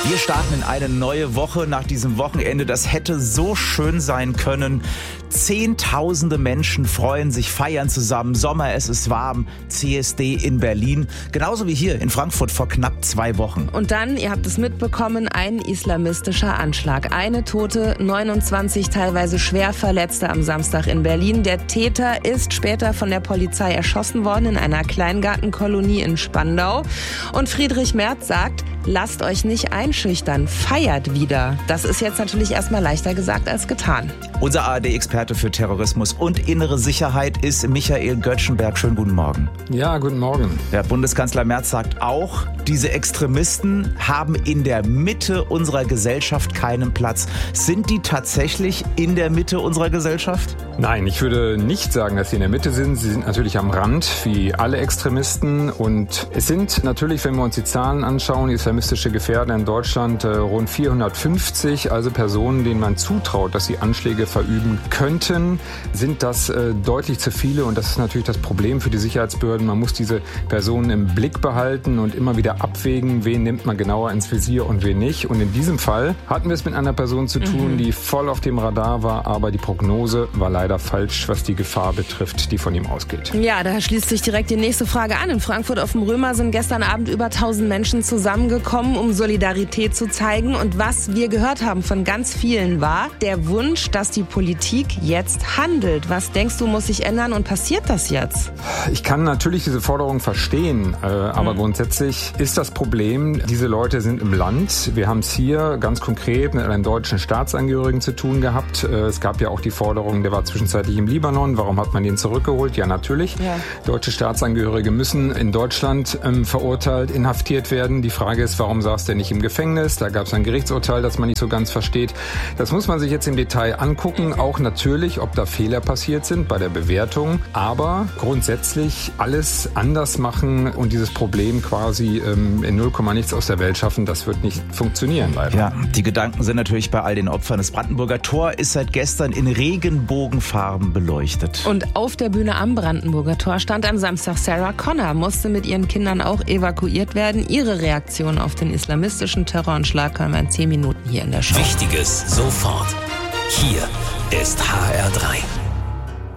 Wir starten in eine neue Woche nach diesem Wochenende. Das hätte so schön sein können. Zehntausende Menschen freuen sich, feiern zusammen. Sommer, es ist warm. CSD in Berlin. Genauso wie hier in Frankfurt vor knapp 2 Wochen. Und dann, ihr habt es mitbekommen, ein islamistischer Anschlag. 1 Tote, 29 teilweise schwer Verletzte am Samstag in Berlin. Der Täter ist später von der Polizei erschossen worden in einer Kleingartenkolonie in Spandau. Und Friedrich Merz sagt, lasst euch nicht einschüchtern, feiert wieder. Das ist jetzt natürlich erstmal leichter gesagt als getan. Unser ARD-Experte für Terrorismus und innere Sicherheit ist Michael Göttschenberg. Schönen guten Morgen. Ja, guten Morgen. Der Bundeskanzler Merz sagt auch, diese Extremisten haben in der Mitte unserer Gesellschaft keinen Platz. Sind die tatsächlich in der Mitte unserer Gesellschaft? Nein, ich würde nicht sagen, dass sie in der Mitte sind. Sie sind natürlich am Rand, wie alle Extremisten. Und es sind natürlich, wenn wir uns die Zahlen anschauen, islamistische Gefährder in Deutschland rund 450, also Personen, denen man zutraut, dass sie Anschläge verüben könnten, sind das deutlich zu viele. Und das ist natürlich das Problem für die Sicherheitsbehörden. Man muss diese Personen im Blick behalten und immer wieder abwägen, wen nimmt man genauer ins Visier und wen nicht. Und in diesem Fall hatten wir es mit einer Person zu tun, die voll auf dem Radar war, aber die Prognose war leider falsch, was die Gefahr betrifft, die von ihm ausgeht. Ja, da schließt sich direkt die nächste Frage an. In Frankfurt auf dem Römer sind gestern Abend über 1000 Menschen zusammengekommen, um Solidarität zu zeigen. Und was wir gehört haben von ganz vielen war der Wunsch, dass die Politik jetzt handelt. Was denkst du, muss sich ändern und passiert das jetzt? Ich kann natürlich diese Forderung verstehen, aber grundsätzlich ist das Problem, diese Leute sind im Land. Wir haben es hier ganz konkret mit einem deutschen Staatsangehörigen zu tun gehabt. Es gab ja auch die Forderung, der war zwischenzeitlich im Libanon. Warum hat man ihn zurückgeholt? Ja, natürlich. Ja. Deutsche Staatsangehörige müssen in Deutschland verurteilt, inhaftiert werden. Die Frage ist, warum saß der nicht im Gefängnis? Da gab es ein Gerichtsurteil, das man nicht so ganz versteht. Das muss man sich jetzt im Detail angucken. Auch natürlich, ob da Fehler passiert sind bei der Bewertung. Aber grundsätzlich alles anders machen und dieses Problem quasi in 0, nichts aus der Welt schaffen, das wird nicht funktionieren, leider. Ja, die Gedanken sind natürlich bei all den Opfern. Das Brandenburger Tor ist seit gestern in Regenbogenfarben beleuchtet. Und auf der Bühne am Brandenburger Tor stand am Samstag Sarah Connor, musste mit ihren Kindern auch evakuiert werden. Ihre Reaktion auf den islamistischen Terroranschlag kam in 10 Minuten hier in der Show. Wichtiges sofort. Hier ist HR3.